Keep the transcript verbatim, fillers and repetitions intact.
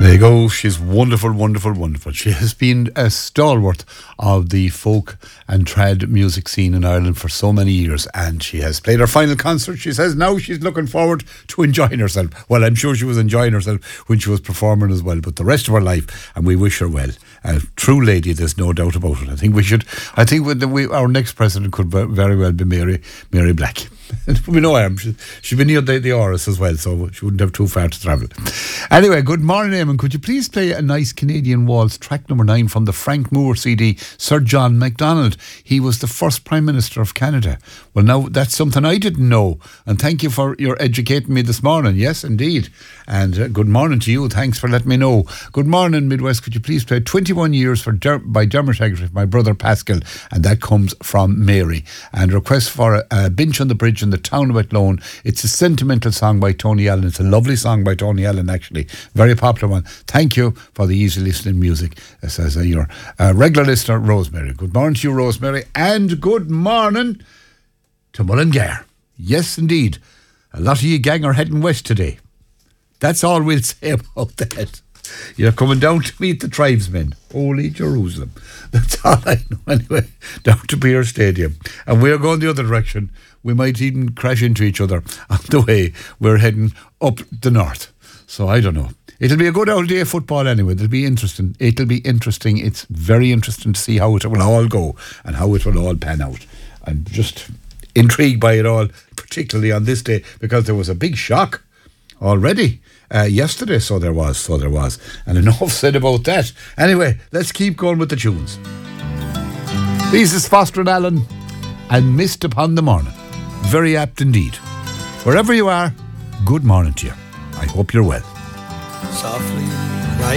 There you go. She's wonderful, wonderful, wonderful. She has been a stalwart of the folk and trad music scene in Ireland for so many years, and she has played her final concert. She says now she's looking forward to enjoying herself. Well, I'm sure she was enjoying herself when she was performing as well, but the rest of her life, and we wish her well. A true lady, there's no doubt about it. I think we should, I think we, we, our next president could very well be Mary Mary Black. We know her. She, she's been near the, the Oris as well, so she wouldn't have too far to travel. Anyway, good morning, Eamon. Could you please play a nice Canadian waltz, track number nine from the Frank Moore C D, Sir John Macdonald? He was the first Prime Minister of Canada. Well, now, that's something I didn't know, and thank you for your educating me this morning. Yes, indeed. And uh, good morning to you. Thanks for letting me know. Good morning, Midwest. Could you please play twenty-one years for Der- by Dermot Haggerty, my brother Pascal, and that comes from Mary. And request for a, a Bench on the Bridge in the town of Athlone. It's a sentimental song by Tony Allen. It's a lovely song by Tony Allen, actually. Very popular one. Thank you for the easy listening music, says uh, your uh, regular listener, Rosemary. Good morning to you, Rosemary. And good morning to Mullingar. Yes, indeed. A lot of you gang are heading west today. That's all we'll say about that. You're coming down to meet the tribesmen. Holy Jerusalem. That's all I know anyway. Down to Pier Stadium. And we're going the other direction. We might even crash into each other on the way. We're heading up the north. So I don't know. It'll be a good old day of football anyway. It'll be interesting. It'll be interesting. It's very interesting to see how it will all go and how it will all pan out. I'm just intrigued by it all, particularly on this day, because there was a big shock already uh, yesterday. So there was, so there was. And enough said about that. Anyway, let's keep going with the tunes. This is Foster and Allen and Mist Upon the Morning. Very apt indeed. Wherever you are, good morning to you. I hope you're well. Softly